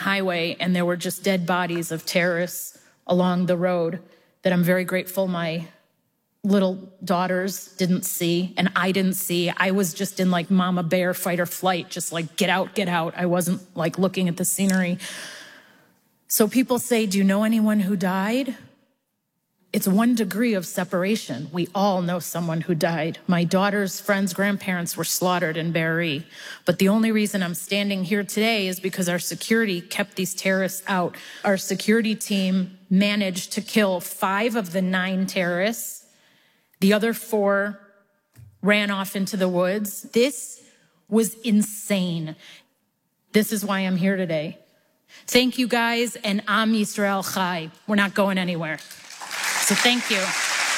highway, and there were just dead bodies of terrorists along the road that I'm very grateful my little daughters didn't see, and I didn't see. I was just in like mama bear fight or flight, just like get out, get out. I wasn't like looking at the scenery. So people say, do you know anyone who died? It's 1 degree of separation. We all know someone who died. My daughter's friends' grandparents were slaughtered in Be'eri. But the only reason I'm standing here today is because our security kept these terrorists out. Our security team managed to kill 5 of the 9 terrorists. The other 4 ran off into the woods. This was insane. This is why I'm here today. Thank you guys, and Am Yisrael Chai. We're not going anywhere. So thank you.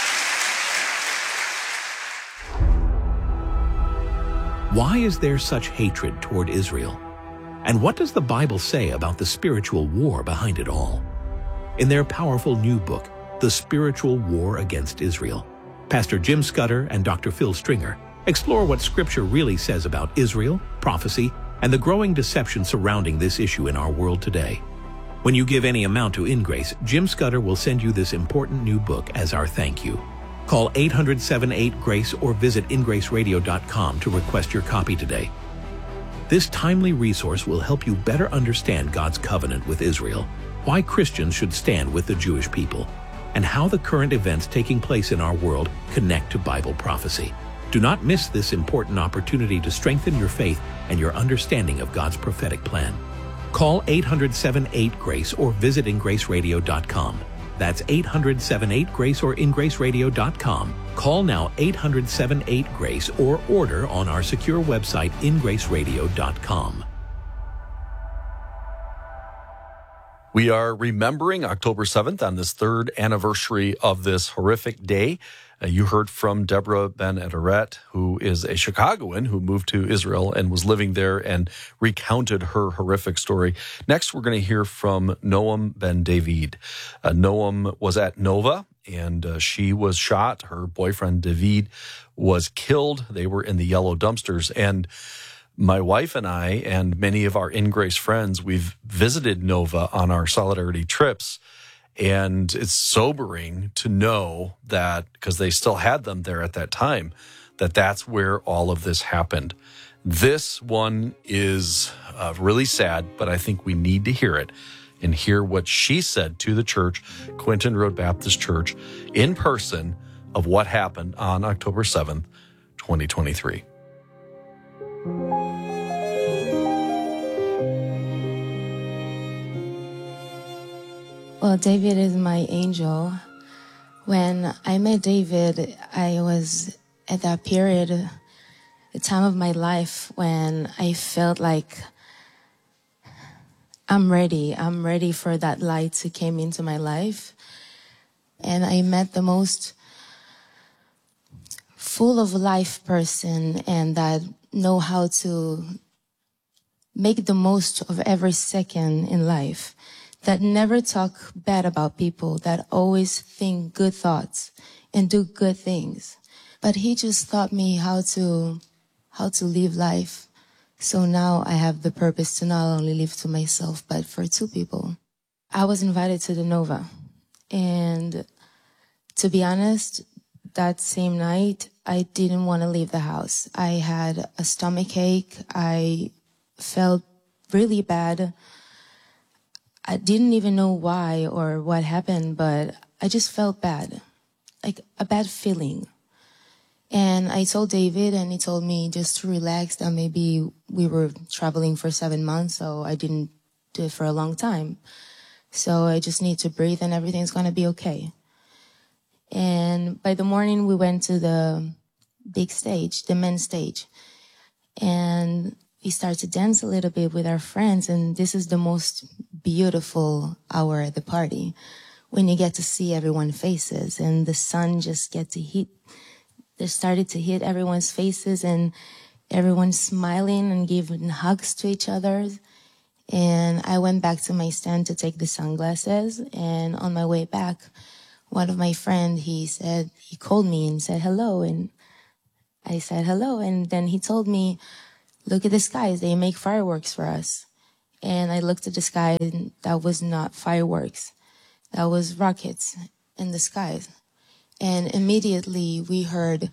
Why is there such hatred toward Israel? And what does the Bible say about the spiritual war behind it all? In their powerful new book, The Spiritual War Against Israel, Pastor Jim Scudder and Dr. Phil Stringer explore what Scripture really says about Israel, prophecy, and the growing deception surrounding this issue in our world today. When you give any amount to InGrace, Jim Scudder will send you this important new book as our thank you. Call 800-78-GRACE or visit ingraceradio.com to request your copy today. This timely resource will help you better understand God's covenant with Israel, why Christians should stand with the Jewish people, and how the current events taking place in our world connect to Bible prophecy. Do not miss this important opportunity to strengthen your faith and your understanding of God's prophetic plan. Call 800-78-GRACE or visit ingraceradio.com. That's 800-78-GRACE or ingraceradio.com. Call now 800-78-GRACE or order on our secure website ingraceradio.com. We are remembering October 7th on this 3rd anniversary of this horrific day. You heard from Deborah Ben Ederet, who is a Chicagoan who moved to Israel and was living there and recounted her horrific story. Next, we're going to hear from Noam Ben David. Noam was at Nova, and she was shot. Her boyfriend, David, was killed. They were in the yellow dumpsters. And my wife and I and many of our InGrace friends, we've visited Nova on our Solidarity trips. And it's sobering to know that, because they still had them there at that time, that that's where all of this happened. This one is really sad, but I think we need to hear it and hear what she said to the church, Quinton Road Baptist Church, in person of what happened on October 7th, 2023. Well, David is my angel. When I met David, I was at that period, the time of my life when I felt like I'm ready. I'm ready for that light to come into my life. And I met the most full of life person and that know how to make the most of every second in life. That never talk bad about people, that always think good thoughts and do good things. But he just taught me how to live life. So now I have the purpose to not only live to myself, but for 2 people. I was invited to the Nova. And to be honest, that same night, I didn't want to leave the house. I had a stomach ache. I felt really bad. I didn't even know why or what happened, but I just felt bad, like a bad feeling. And I told David, and he told me just to relax, that maybe we were traveling for 7 months, so I didn't do it for a long time. So I just need to breathe and everything's going to be okay. And by the morning, we went to the big stage, the men's stage. And we started to dance a little bit with our friends, and this is the most beautiful hour at the party when you get to see everyone's faces and the sun just started to hit everyone's faces and everyone's smiling and giving hugs to each other. And I went back to my stand to take the sunglasses, and on my way back, one of my friends, he called me and said hello, and I said hello, and then he told me, look at the skies, they make fireworks for us. And I looked at the sky, and that was not fireworks. That was rockets in the skies. And immediately we heard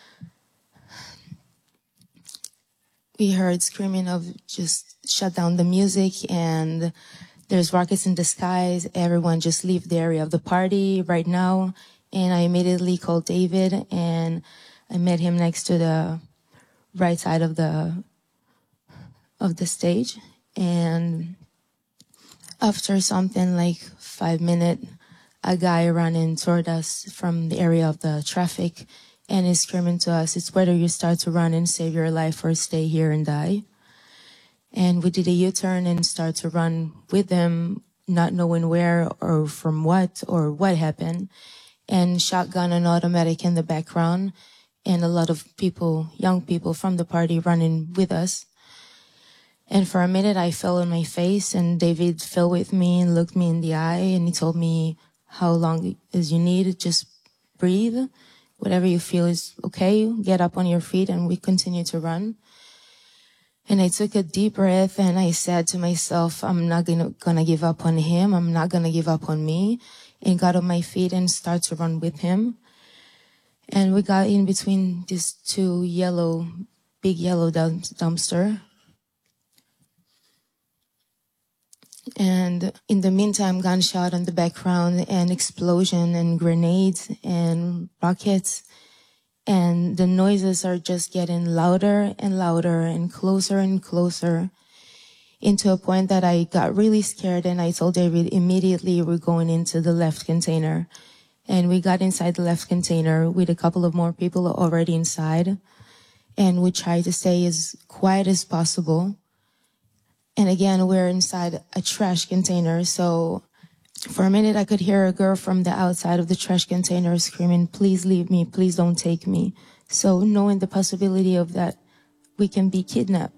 screaming of just shut down the music, and there's rockets in the skies. Everyone just leave the area of the party right now. And I immediately called David, and I met him next to the right side of the stage. And after something like 5 minutes, a guy running toward us from the area of the traffic and is screaming to us, it's whether you start to run and save your life or stay here and die. And we did a U-turn and start to run with them, not knowing where or from what or what happened. And shotgun and automatic in the background, and a lot of people, young people from the party running with us. And for a minute, I fell on my face, and David fell with me and looked me in the eye, and he told me, how long as you need, just breathe. Whatever you feel is okay. Get up on your feet, and we continue to run. And I took a deep breath, and I said to myself, I'm not gonna give up on him. I'm not gonna give up on me. And got on my feet and started to run with him. And we got in between these two big yellow dumpster. And in the meantime, gunshot on the background and explosion and grenades and rockets. And the noises are just getting louder and louder and closer, into a point that I got really scared, and I told David immediately we're going into the left container. And we got inside the left container with a couple of more people already inside. And we tried to stay as quiet as possible. And again, we're inside a trash container. So for a minute, I could hear a girl from the outside of the trash container screaming, please leave me, please don't take me. So knowing the possibility of that, we can be kidnapped.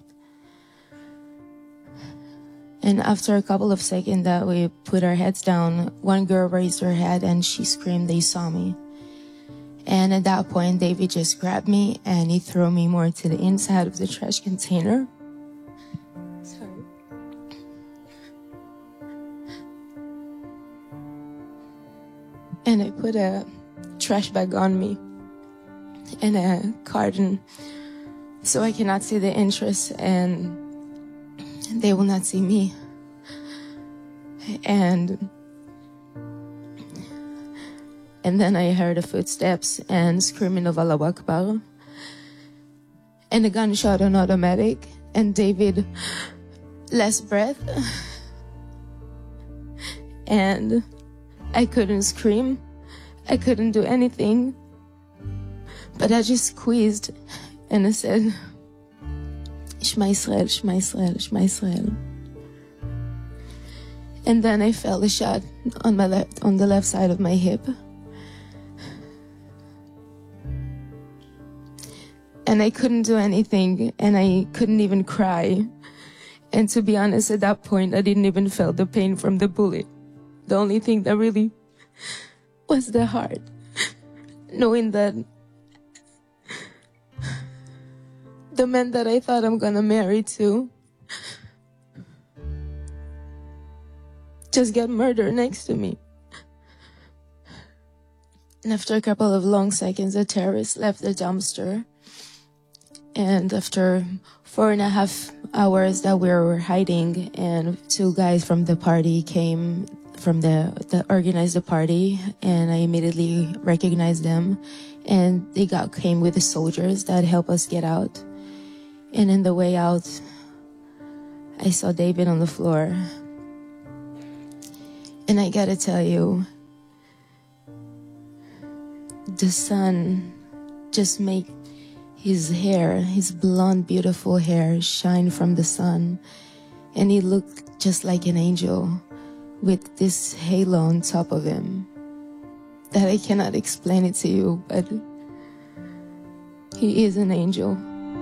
And after a couple of seconds that we put our heads down, one girl raised her head and she screamed, they saw me. And at that point, David just grabbed me and he threw me more to the inside of the trash container. Sorry. And I put a trash bag on me and a carton so I cannot see the entrance and they will not see me. And then I heard the footsteps and screaming of Allah Akbar and a gunshot on automatic, and David, last breath, and I couldn't scream, I couldn't do anything, but I just squeezed and I said, Shema Yisrael, Shema Yisrael, Shema Yisrael. And then I felt a shot on the left side of my hip. And I couldn't do anything, and I couldn't even cry. And to be honest, at that point, I didn't even feel the pain from the bullet. The only thing that really was the heart, knowing that the man that I thought I'm gonna marry to just got murdered next to me. And after a couple of long seconds, the terrorists left the dumpster. And after 4.5 hours that we were hiding, and 2 guys from the party came from the organized the party, and I immediately recognized them. And they came with the soldiers that helped us get out. And in the way out, I saw David on the floor. And I gotta tell you, the sun just made his hair, his blonde, beautiful hair, shine from the sun. And he looked just like an angel with this halo on top of him that I cannot explain it to you, but he is an angel.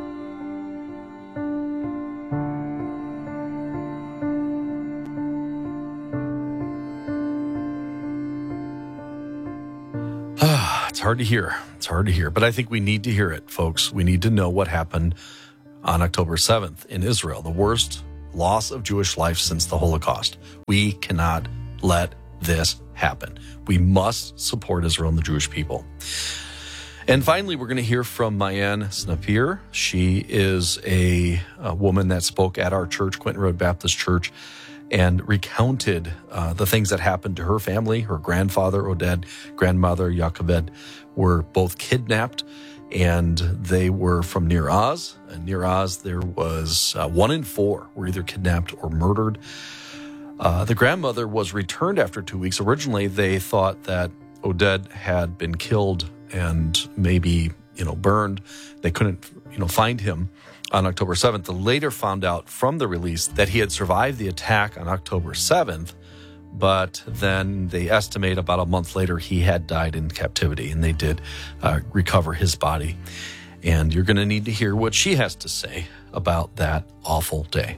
It's hard to hear. It's hard to hear, but I think we need to hear it, folks. We need to know what happened on October 7th in Israel, the worst loss of Jewish life since the Holocaust. We cannot let this happen. We must support Israel and the Jewish people. And finally, we're going to hear from Mayan Snapir. She is a woman that spoke at our church, Quinton Road Baptist Church, and recounted the things that happened to her family. Her grandfather, Oded, grandmother, Yocheved, were both kidnapped, and they were from Nir Oz. And Nir Oz, there was 1 in 4 were either kidnapped or murdered. The grandmother was returned after 2 weeks. Originally, they thought that Oded had been killed and maybe, burned. They couldn't, find him on October 7th. They later found out from the release that he had survived the attack on October 7th, but then they estimate about a month later he had died in captivity, and they did recover his body. And you're going to need to hear what she has to say about that awful day.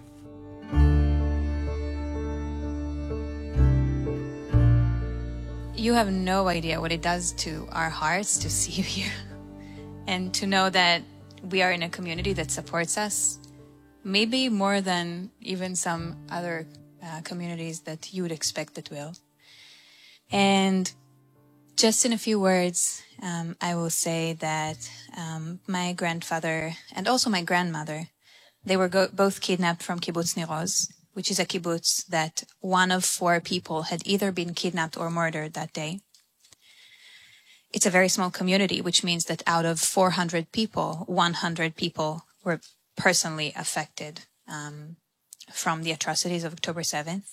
You have no idea what it does to our hearts to see you here and to know that we are in a community that supports us, maybe more than even some other communities that you would expect that will. And just in a few words, I will say that my grandfather and also my grandmother, they were both kidnapped from Kibbutz Nir Oz, which is a kibbutz that 1 of 4 people had either been kidnapped or murdered that day. It's a very small community, which means that out of 400 people, 100 people were personally affected from the atrocities of October 7th.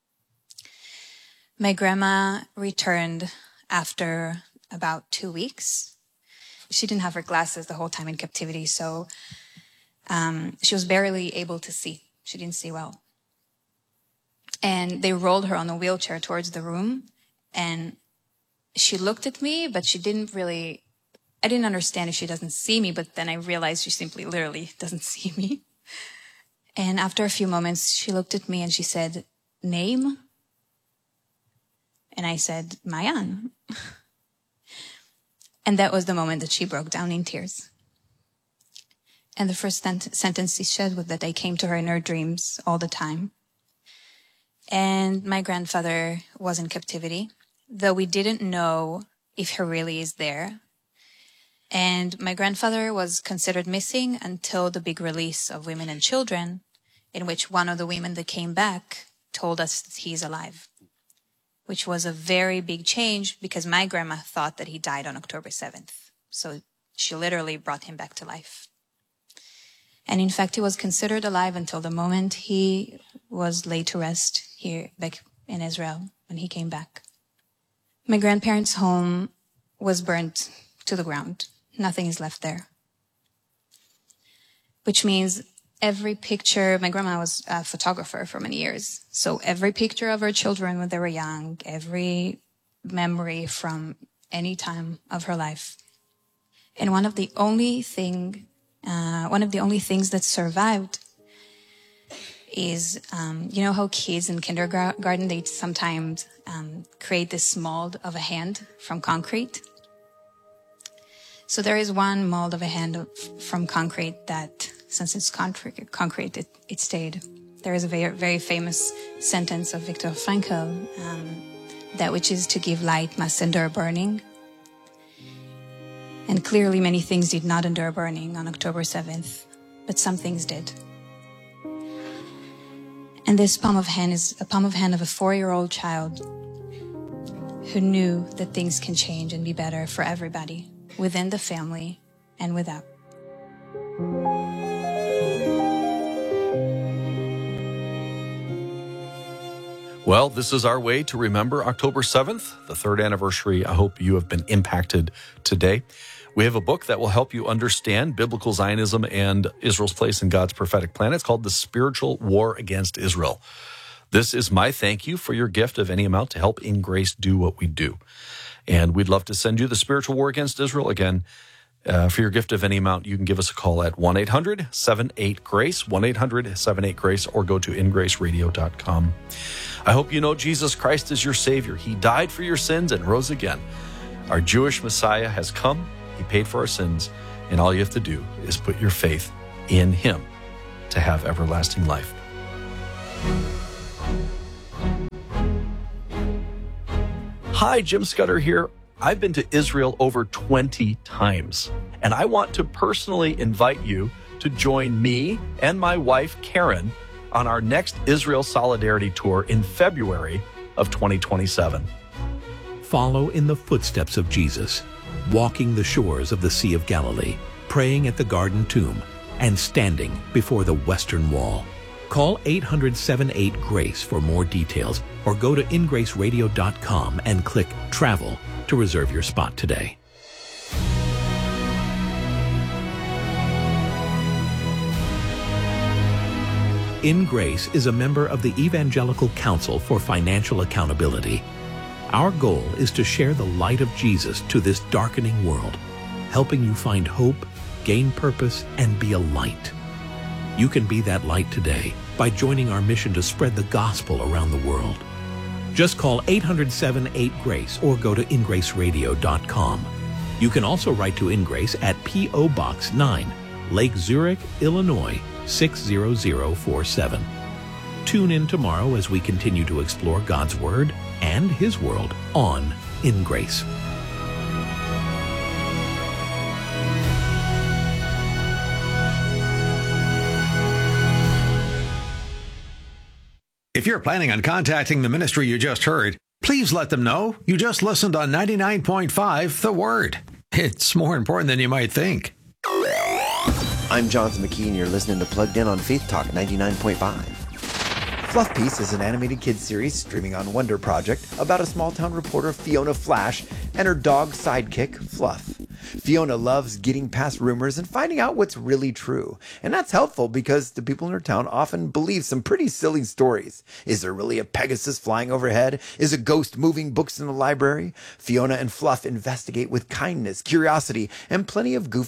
My grandma returned after about 2 weeks. She didn't have her glasses the whole time in captivity, so she was barely able to see. She didn't see well. And they rolled her on a wheelchair towards the room, and she looked at me, but she didn't really, I didn't understand if she doesn't see me, but then I realized she simply literally doesn't see me. And after a few moments, she looked at me and she said, "Name?" And I said, "Mayan." And that was the moment that she broke down in tears. And the first sentence she said was that I came to her in her dreams all the time. And my grandfather was in captivity, though we didn't know if he really is there. And my grandfather was considered missing until the big release of Women and Children, in which one of the women that came back told us that he's alive, which was a very big change because my grandma thought that he died on October 7th. So she literally brought him back to life. And in fact, he was considered alive until the moment he was laid to rest here back in Israel when he came back. My grandparents' home was burnt to the ground. Nothing is left there. Which means every picture, my grandma was a photographer for many years. So every picture of her children when they were young, every memory from any time of her life. And one of the only things that survived is, how kids in kindergarten, they sometimes create this mold of a hand from concrete. So there is one mold of a hand from concrete that, since it's concrete, it stayed. There is a very, very famous sentence of Viktor Frankl, that which is to give light must endure burning. And clearly many things did not endure burning on October 7th, but some things did. And this palm of hand is a palm of hand of a 4-year-old child who knew that things can change and be better for everybody, within the family and without. Well, this is our way to remember October 7th, the 3rd anniversary. I hope you have been impacted today. We have a book that will help you understand biblical Zionism and Israel's place in God's prophetic plan. It's called The Spiritual War Against Israel. This is my thank you for your gift of any amount to help In Grace do what we do. And we'd love to send you The Spiritual War Against Israel. Again, for your gift of any amount, you can give us a call at 1-800-78-GRACE, 1-800-78-GRACE, or go to ingraceradio.com. I hope you know Jesus Christ is your Savior. He died for your sins and rose again. Our Jewish Messiah has come. He paid for our sins, and all you have to do is put your faith in Him to have everlasting life. Hi, Jim Scudder here. I've been to Israel over 20 times, and I want to personally invite you to join me and my wife, Karen, on our next Israel Solidarity Tour in February of 2027. Follow in the footsteps of Jesus, walking the shores of the Sea of Galilee, praying at the Garden Tomb, and standing before the Western Wall. Call 800-78-GRACE for more details, or go to ingraceradio.com and click Travel to reserve your spot today. In Grace is a member of the Evangelical Council for Financial Accountability. Our goal is to share the light of Jesus to this darkening world, helping you find hope, gain purpose, and be a light. You can be that light today by joining our mission to spread the gospel around the world. Just call 800-78-GRACE or go to ingraceradio.com. You can also write to InGrace at P.O. Box 9, Lake Zurich, Illinois, 60047. Tune in tomorrow as we continue to explore God's Word and His world on In Grace. If you're planning on contacting the ministry you just heard, please let them know you just listened on 99.5 The Word. It's more important than you might think. I'm Jonathan McKee, and you're listening to Plugged In on Faith Talk 99.5. Fluff Piece is an animated kids series streaming on Wonder Project about a small-town reporter, Fiona Flash, and her dog sidekick, Fluff. Fiona loves getting past rumors and finding out what's really true. And that's helpful because the people in her town often believe some pretty silly stories. Is there really a Pegasus flying overhead? Is a ghost moving books in the library? Fiona and Fluff investigate with kindness, curiosity, and plenty of goofy